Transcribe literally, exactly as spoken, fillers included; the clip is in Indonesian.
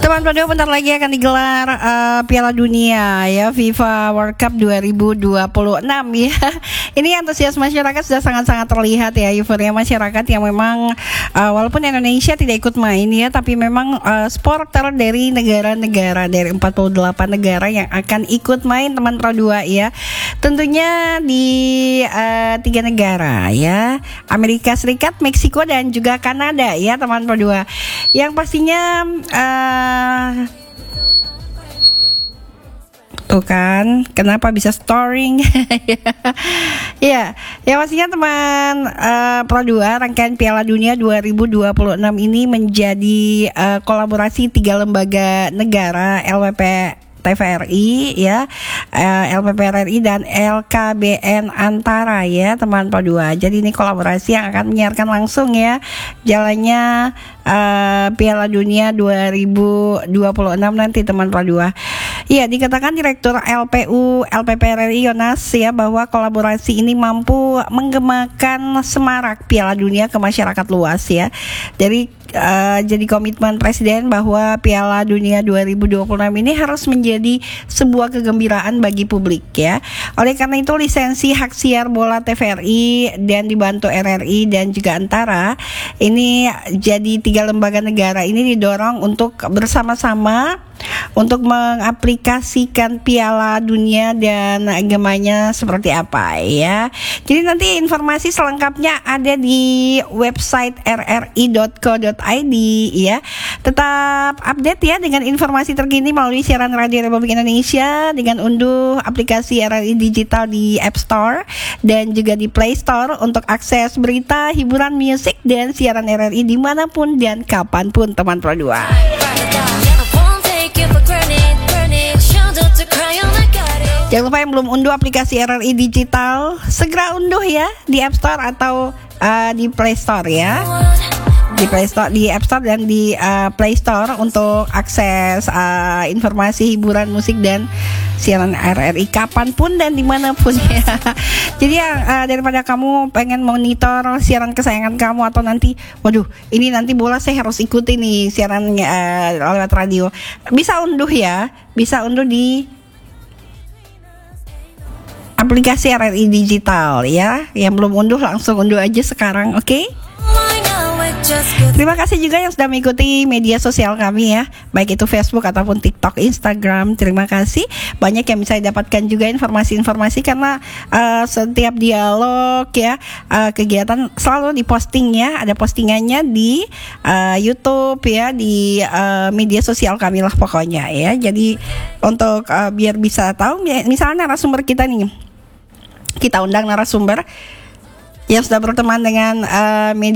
Teman Pro bentar lagi akan digelar uh, Piala Dunia ya, FIFA World Cup dua ribu dua puluh enam ya. Ini antusias masyarakat sudah sangat-sangat terlihat ya, euforia masyarakat yang memang uh, walaupun Indonesia tidak ikut main ya, tapi memang uh, supporter dari negara-negara dari empat puluh delapan negara yang akan ikut main teman Pro dua ya. Tentunya di uh, tiga negara ya, Amerika Serikat, Meksiko dan juga Kanada ya teman Pro dua. Yang pastinya uh, tuh kan, kenapa bisa storing? Ya, ya pastinya teman uh, Pro dua, rangkaian Piala Dunia dua ribu dua puluh enam ini menjadi uh, kolaborasi tiga lembaga negara, L W P T V R I ya, uh, L P P R R I dan L K B N Antara ya teman Pro dua. Jadi ini kolaborasi yang akan menyiarkan langsung ya jalannya uh, Piala Dunia dua ribu dua puluh enam nanti teman Pro dua. Iya, dikatakan Direktur L P U L P P R R I Yonas ya bahwa kolaborasi ini mampu menggemakan semarak Piala Dunia ke masyarakat luas ya. Dari uh, jadi komitmen Presiden bahwa Piala Dunia dua ribu dua puluh enam ini harus menjadi sebuah kegembiraan bagi publik ya. Oleh karena itu lisensi hak siar bola T V R I dan dibantu R R I dan juga Antara ini jadi tiga lembaga negara ini didorong untuk bersama-sama untuk mengaplikasikan Piala Dunia dan gemanya seperti apa ya. Jadi nanti informasi selengkapnya ada di website r r i dot co dot i d ya. Tetap update ya dengan informasi terkini melalui siaran Radio Republik Indonesia dengan unduh aplikasi R R I Digital di App Store dan juga di Play Store untuk akses berita, hiburan, musik dan siaran R R I dimanapun dan kapanpun teman Pro dua. Jangan lupa yang belum unduh aplikasi R R I Digital, segera unduh ya di App Store atau uh, di Play Store ya. Di Play Store, di App Store dan di uh, Play Store untuk akses uh, informasi, hiburan, musik dan siaran R R I kapanpun dan dimanapun ya. Jadi uh, daripada kamu pengen monitor siaran kesayangan kamu atau nanti, waduh ini nanti bola saya harus ikuti nih siarannya uh, lewat radio, bisa unduh ya, bisa unduh di aplikasi R R I Digital ya. Yang belum unduh langsung unduh aja sekarang, oke? Okay? Terima kasih juga yang sudah mengikuti media sosial kami ya, baik itu Facebook ataupun TikTok, Instagram. Terima kasih. Banyak yang bisa didapatkan juga informasi-informasi karena uh, setiap dialog ya, uh, kegiatan selalu diposting ya, ada postingannya di uh, YouTube ya, di uh, media sosial kami lah pokoknya ya. Jadi untuk uh, biar bisa tahu, misalnya narasumber kita nih, kita undang narasumber yang sudah berteman dengan uh, media